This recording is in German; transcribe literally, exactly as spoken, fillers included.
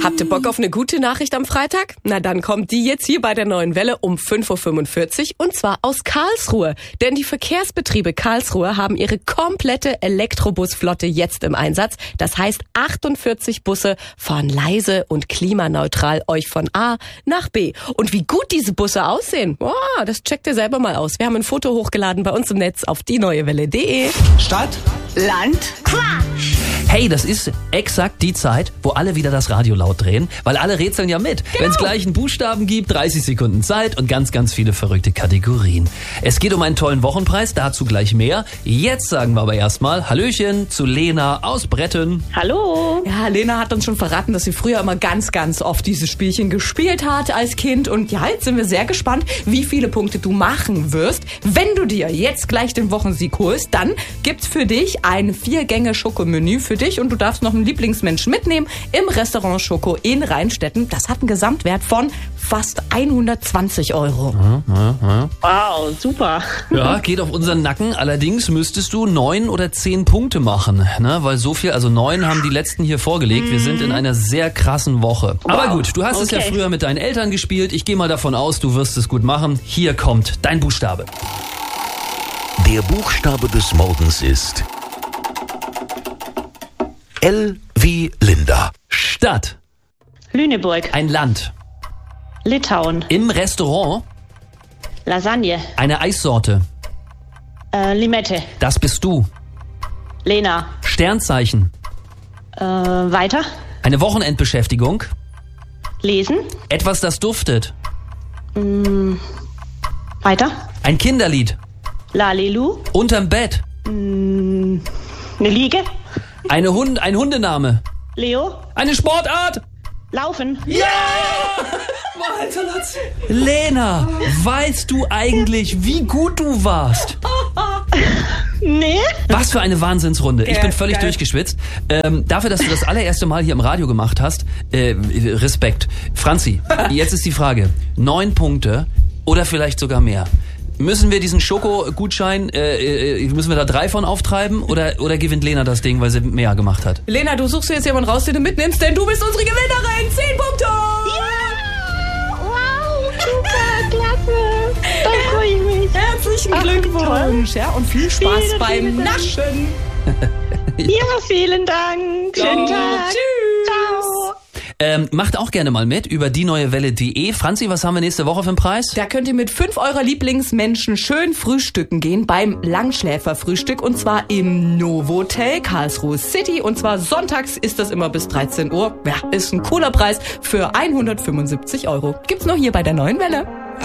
Habt ihr Bock auf eine gute Nachricht am Freitag? Na dann kommt die jetzt hier bei der Neuen Welle um fünf Uhr fünfundvierzig und zwar aus Karlsruhe. Denn die Verkehrsbetriebe Karlsruhe haben ihre komplette Elektrobusflotte jetzt im Einsatz. Das heißt, achtundvierzig Busse fahren leise und klimaneutral euch von A nach B. Und wie gut diese Busse aussehen, boah, das checkt ihr selber mal aus. Wir haben ein Foto hochgeladen bei uns im Netz auf die neue welle punkt de. Stadt, Land, Quatsch. Hey, das ist exakt die Zeit, wo alle wieder das Radio laut drehen, weil alle rätseln ja mit. Genau. Wenn es gleich einen Buchstaben gibt, dreißig Sekunden Zeit und ganz, ganz viele verrückte Kategorien. Es geht um einen tollen Wochenpreis, dazu gleich mehr. Jetzt sagen wir aber erstmal Hallöchen zu Lena aus Bretten. Hallo. Ja, Lena hat uns schon verraten, dass sie früher immer ganz, ganz oft dieses Spielchen gespielt hat als Kind. Und ja, jetzt sind wir sehr gespannt, wie viele Punkte du machen wirst. Wenn du dir jetzt gleich den Wochensieg holst, dann gibt's für dich ein Vier-Gänge-Schokomenü für dich und du darfst noch einen Lieblingsmenschen mitnehmen im Restaurant Schoko in Rheinstetten. Das hat einen Gesamtwert von fast hundertzwanzig Euro. Ja, ja, ja. Wow, super. Ja, geht auf unseren Nacken. Allerdings müsstest du neun oder zehn Punkte machen, ne? Weil so viel, also neun haben die letzten hier vorgelegt. Wir sind in einer sehr krassen Woche. Wow. Aber gut, du hast es ja Okay. früher mit deinen Eltern gespielt. Ich gehe mal davon aus, du wirst es gut machen. Hier kommt dein Buchstabe. Der Buchstabe des Morgens ist L wie Linda. Stadt. Lüneburg, Ein Land. Litauen, Im Restaurant. Lasagne, Eine Eissorte. äh, Limette, Das bist du. Lena. Sternzeichen. Äh, weiter, Eine Wochenendbeschäftigung. lesen, Etwas, das duftet. weiter, Ein Kinderlied. Lalelu, Unterm Bett. eine Liege, Eine Hund, ein Hundename. Leo, Eine Sportart. Laufen. Ja! Lena, weißt du eigentlich, wie gut du warst? Nee. Was für eine Wahnsinnsrunde. Ich Geil, bin völlig geil. durchgeschwitzt. Ähm, dafür, dass du das allererste Mal hier im Radio gemacht hast, äh, Respekt. Franzi, jetzt ist die Frage. Neun Punkte oder vielleicht sogar mehr. Müssen wir diesen Schoko-Gutschein, äh, äh, müssen wir da drei von auftreiben oder, oder gewinnt Lena das Ding, weil sie mehr gemacht hat? Lena, du suchst dir jetzt jemanden raus, den du mitnimmst, denn du bist unsere Gewinnerin. Zehn Punkte! Wow, super, klasse. Da freue ich mich. Herzlichen Ach, Glückwunsch. Ja, und viel Spaß Vielen, beim vielen Dank. Naschen. Ja, vielen Dank. Schönen Tag. Tschüss. Ciao. Ähm, macht auch gerne mal mit über die neue welle punkt de. Franzi, was haben wir nächste Woche für einen Preis? Da könnt ihr mit fünf eurer Lieblingsmenschen schön frühstücken gehen beim Langschläferfrühstück und zwar im Novotel Karlsruhe City und zwar sonntags ist das immer bis dreizehn Uhr. Ja, ist ein cooler Preis für hundertfünfundsiebzig Euro. Gibt's noch hier bei der Neuen Welle.